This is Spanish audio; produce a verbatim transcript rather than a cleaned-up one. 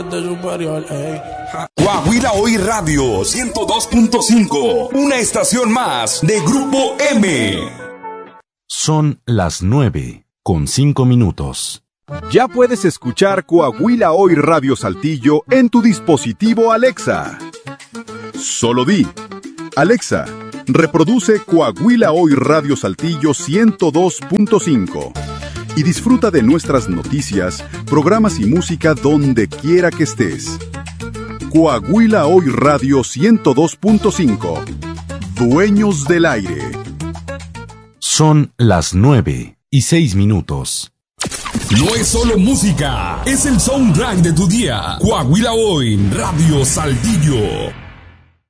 superior, ey. Coahuila Hoy Radio ciento dos punto cinco, una estación más de Grupo M. Son las nueve con cinco minutos. Ya puedes escuchar Coahuila Hoy Radio Saltillo en tu dispositivo Alexa. Solo di, Alexa, reproduce Coahuila Hoy Radio Saltillo ciento dos punto cinco y disfruta de nuestras noticias, programas y música donde quiera que estés. Coahuila Hoy Radio ciento dos punto cinco. Dueños del aire. Son las nueve y seis minutos. No es solo música, es el soundtrack de tu día. Coahuila Hoy Radio Saltillo.